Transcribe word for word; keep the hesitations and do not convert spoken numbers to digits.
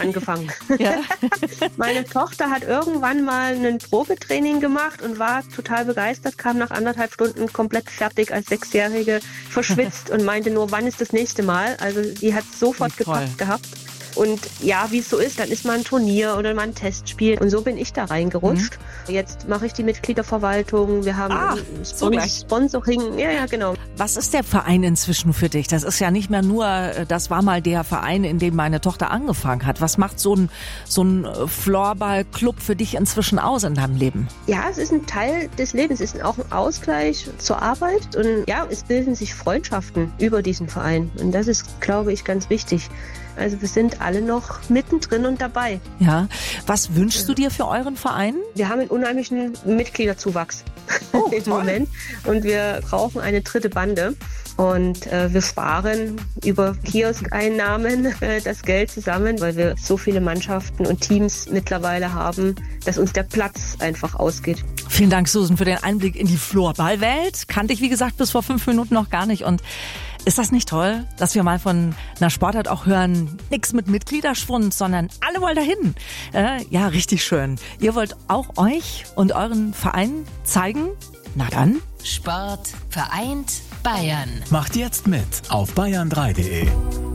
angefangen. Ja. Meine Tochter hat irgendwann mal ein Probetraining gemacht und war total begeistert, kam nach anderthalb Stunden komplett fertig als Sechsjährige, verschwitzt und meinte nur, wann ist das nächste Mal? Also die hat sofort gepackt gehabt. Und ja, wie es so ist, dann ist mal ein Turnier oder mal ein Testspiel. Und so bin ich da reingerutscht. Mhm. Jetzt mache ich die Mitgliederverwaltung. Wir haben ah, Spon- so Sponsoring. Ja, ja, genau. Was ist der Verein inzwischen für dich? Das ist ja nicht mehr nur, das war mal der Verein, in dem meine Tochter angefangen hat. Was macht so ein, so ein Floorball-Club für dich inzwischen aus in deinem Leben? Ja, es ist ein Teil des Lebens. Es ist auch ein Ausgleich zur Arbeit. Und ja, es bilden sich Freundschaften über diesen Verein. Und das ist, glaube ich, ganz wichtig. Also wir sind alle noch mittendrin und dabei. Ja. Was wünschst ja. du dir für euren Verein? Wir haben einen unheimlichen Mitgliederzuwachs oh, im Moment. Und wir brauchen eine dritte Bande. Und äh, wir sparen über Kioskeinnahmen äh, das Geld zusammen, weil wir so viele Mannschaften und Teams mittlerweile haben, dass uns der Platz einfach ausgeht. Vielen Dank, Susan, für den Einblick in die Floorballwelt. Kannte ich, wie gesagt, bis vor fünf Minuten noch gar nicht. Und ist das nicht toll, dass wir mal von einer Sportart auch hören, nichts mit Mitgliederschwund, sondern alle wollen dahin. Äh, ja, richtig schön. Ihr wollt auch euch und euren Verein zeigen? Na dann. Sport vereint Bayern. Macht jetzt mit auf bayern drei punkt de.